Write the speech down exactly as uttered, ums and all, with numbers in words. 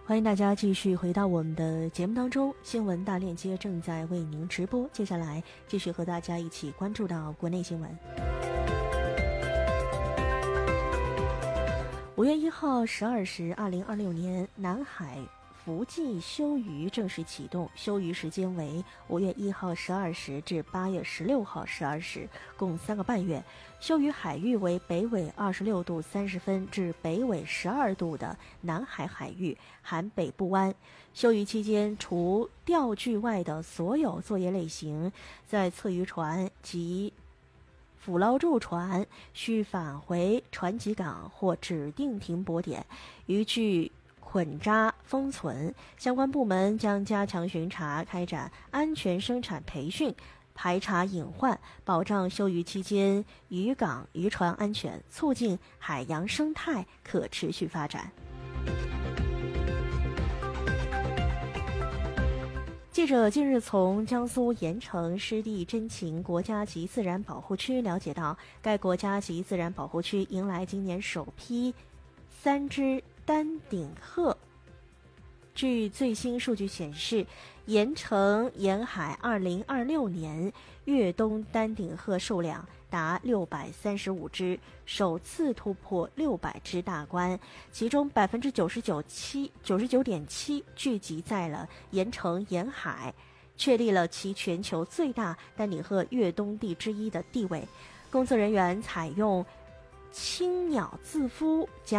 欢迎大家继续回到我们的节目当中，新闻大链接正在为您直播。接下来继续和大家一起关注到国内新闻。五月一号十二时，二零二六年南海伏季休渔正式启动，休渔时间为五月一号十二时至八月十六号十二时，共三个半月。休渔海域为北纬二十六度三十分至北纬十二度的南海海域，含北部湾。休渔期间，除钓具外的所有作业类型，在测渔船及捕捞助船需返回船籍港或指定停泊点，渔具捆扎封存。相关部门将加强巡查，开展安全生产培训，排查隐患，保障休渔期间渔港渔船安全，促进海洋生态可持续发展。记者近日从江苏盐城湿地真情国家级自然保护区了解到，该国家级自然保护区迎来今年首批三只丹顶鹤。据最新数据显示，盐城沿海二零二六年越冬丹顶鹤数量达六百三十五只，首次突破六百只大关，其中百分之九十九七九十九点七聚集在了盐城沿海，确立了其全球最大丹顶鹤越冬地之一的地位。工作人员采用青鸟自孵